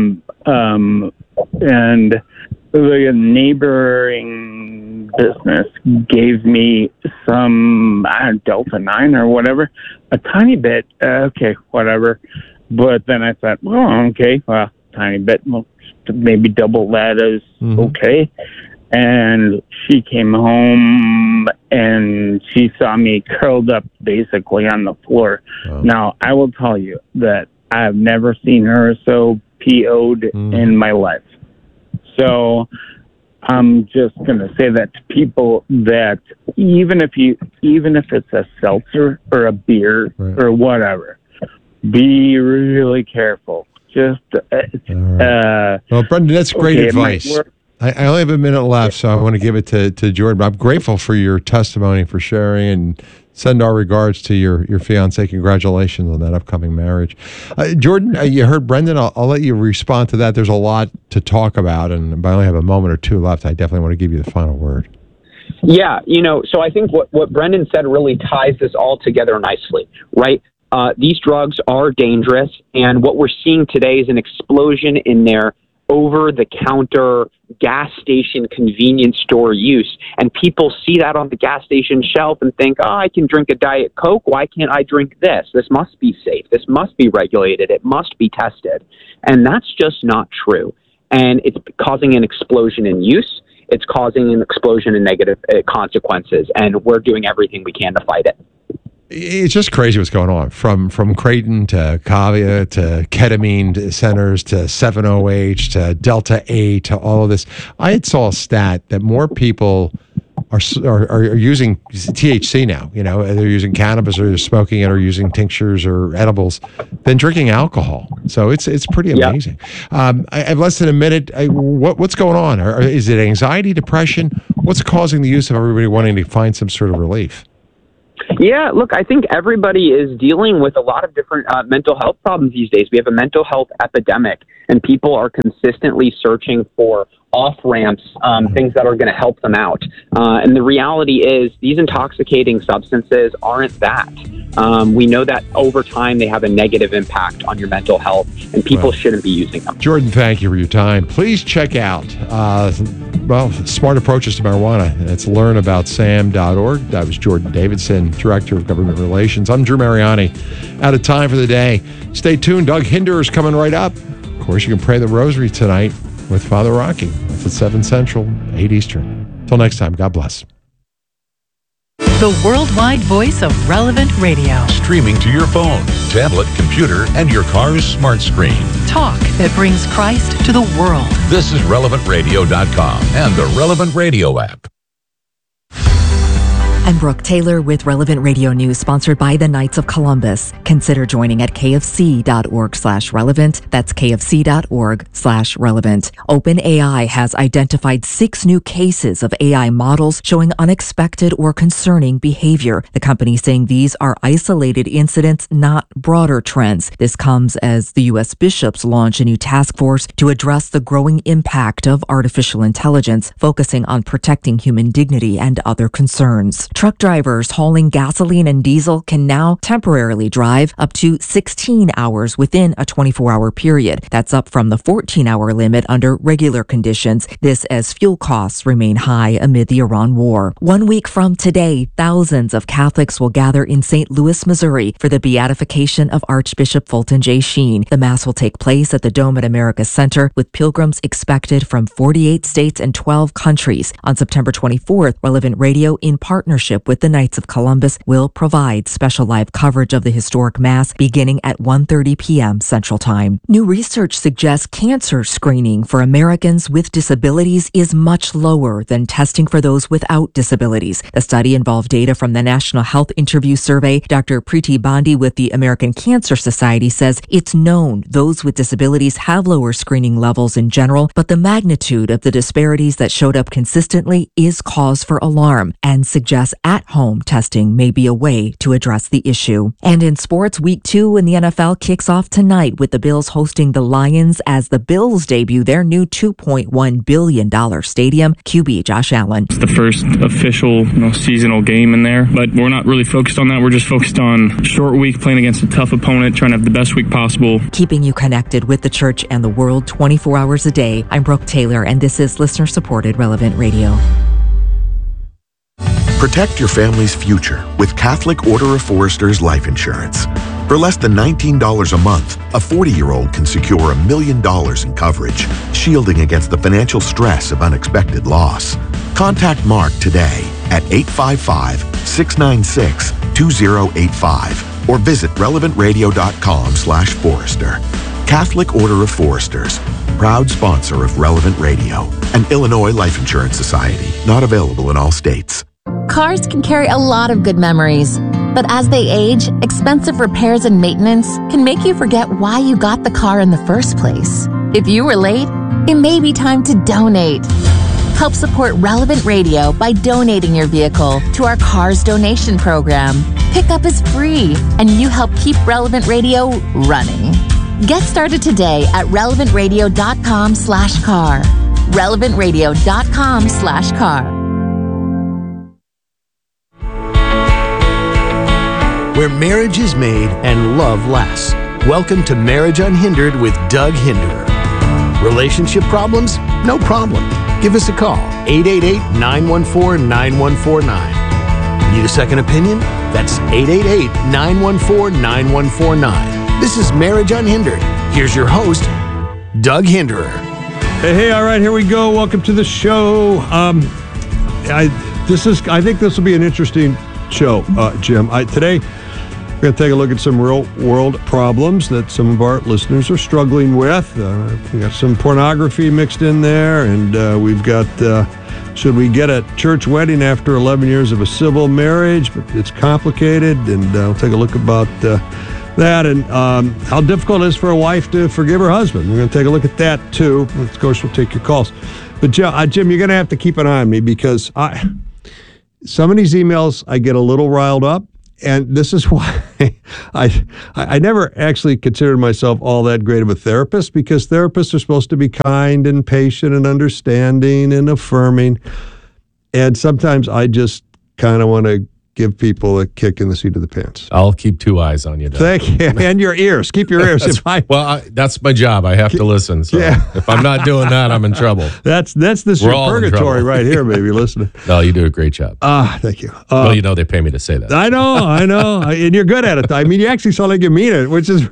the neighboring business gave me some Delta 9 or whatever, a tiny bit. Okay, whatever. But then I thought, tiny bit, maybe double that is okay. And she came home and she saw me curled up basically on the floor. Oh. Now, I will tell you that I've never seen her so PO'd in my life. So I'm just going to say that to people that even if it's a seltzer or a beer or whatever, be really careful. Just well, Brendan, that's great advice. I only have a minute left, so I want to give it to Jordan. I'm grateful for your testimony, for sharing, and send our regards to your fiancé. Congratulations on that upcoming marriage. Jordan, you heard Brendan. I'll let you respond to that. There's a lot to talk about, and I only have a moment or two left. I definitely want to give you the final word. Yeah, so I think what Brendan said really ties this all together nicely, right? These drugs are dangerous, and what we're seeing today is an explosion in their over-the-counter gas station convenience store use, and people see that on the gas station shelf and think, oh, I can drink a Diet Coke. Why can't I drink this? This must be safe. This must be regulated. It must be tested. And that's just not true. And it's causing an explosion in use. It's causing an explosion in negative consequences, and we're doing everything we can to fight it. It's just crazy what's going on from Creighton to Kavia to ketamine centers to 7-OH to Delta 8 to all of this. I had saw a stat that more people are using THC now. You know, they're using cannabis or they're smoking it or using tinctures or edibles than drinking alcohol. So it's pretty amazing. I have less than a minute. What's going on? Is it anxiety, depression? What's causing the use of everybody wanting to find some sort of relief? Yeah, look, I think everybody is dealing with a lot of different mental health problems these days. We have a mental health epidemic, and people are consistently searching for off-ramps, things that are going to help them out. And the reality is these intoxicating substances aren't that. We know that over time they have a negative impact on your mental health, and people shouldn't be using them. Jordan, thank you for your time. Please check out Smart Approaches to Marijuana. It's learnaboutsam.org. That was Jordan Davidson, Director of Government Relations. I'm Drew Mariani. Out of time for the day. Stay tuned. Doug Hinder is coming right up. Of course, you can pray the rosary tonight with Father Rocky. That's at 7 Central, 8 Eastern. Until next time, God bless. The worldwide voice of Relevant Radio. Streaming to your phone, tablet, computer, and your car's smart screen. Talk that brings Christ to the world. This is RelevantRadio.com and the Relevant Radio app. I'm Brooke Taylor with Relevant Radio News, sponsored by the Knights of Columbus. Consider joining at kfc.org/relevant. That's kfc.org/relevant. OpenAI has identified 6 new cases of AI models showing unexpected or concerning behavior. The company saying these are isolated incidents, not broader trends. This comes as the U.S. bishops launch a new task force to address the growing impact of artificial intelligence, focusing on protecting human dignity and other concerns. Truck drivers hauling gasoline and diesel can now temporarily drive up to 16 hours within a 24-hour period. That's up from the 14-hour limit under regular conditions. This as fuel costs remain high amid the Iran war. 1 week from today, thousands of Catholics will gather in St. Louis, Missouri for the beatification of Archbishop Fulton J. Sheen. The Mass will take place at the Dome at America Center, with pilgrims expected from 48 states and 12 countries. On September 24th, Relevant Radio, in partnership with the Knights of Columbus, will provide special live coverage of the historic Mass beginning at 1:30 p.m. Central Time. New research suggests cancer screening for Americans with disabilities is much lower than testing for those without disabilities. The study involved data from the National Health Interview Survey. Dr. Preeti Bondi with the American Cancer Society says it's known those with disabilities have lower screening levels in general, but the magnitude of the disparities that showed up consistently is cause for alarm and suggests at-home testing may be a way to address the issue. And in sports, Week 2 in the NFL kicks off tonight with the Bills hosting the Lions as the Bills debut their new $2.1 billion stadium. QB Josh Allen. It's the first official seasonal game in there, but we're not really focused on that. We're just focused on short week, playing against a tough opponent, trying to have the best week possible. Keeping you connected with the church and the world 24 hours a day. I'm Brooke Taylor, and this is listener-supported Relevant Radio. Protect your family's future with Catholic Order of Foresters Life Insurance. For less than $19 a month, a 40-year-old can secure $1 million in coverage, shielding against the financial stress of unexpected loss. Contact Mark today at 855-696-2085 or visit relevantradio.com/Forester. Catholic Order of Foresters, proud sponsor of Relevant Radio, an Illinois Life Insurance Society, not available in all states. Cars can carry a lot of good memories, but as they age, expensive repairs and maintenance can make you forget why you got the car in the first place. If you were late, it may be time to donate. Help support Relevant Radio by donating your vehicle to our Cars Donation Program. Pickup is free, and you help keep Relevant Radio running. Get started today at relevantradio.com/car. relevantradio.com/car. Where marriage is made and love lasts. Welcome to Marriage Unhindered with Doug Hinder. Relationship problems? No problem. Give us a call, 888-914-9149. Need a second opinion? That's 888-914-9149. This is Marriage Unhindered. Here's your host, Doug Hinderer. Hey, all right, here we go. Welcome to the show. I think this will be an interesting show, Jim. Today, we're going to take a look at some real-world problems that some of our listeners are struggling with. We got some pornography mixed in there, and we've got should we get a church wedding after 11 years of a civil marriage? But it's complicated, and we'll take a look about that and how difficult it is for a wife to forgive her husband. We're going to take a look at that, too. Of course, we'll take your calls. But, Jim, you're going to have to keep an eye on me because some of these emails, I get a little riled up. And this is why I never actually considered myself all that great of a therapist, because therapists are supposed to be kind and patient and understanding and affirming. And sometimes I just kind of want to give people a kick in the seat of the pants. I'll keep two eyes on you, Doug. Thank you. And your ears. Keep your ears. That's my job. I have to listen. So if I'm not doing that, I'm in trouble. That's this your purgatory right here, baby. Listening. No, you do a great job. Thank you. Well, they pay me to say that. I know. And you're good at it. I mean, you actually sound like you mean it, which is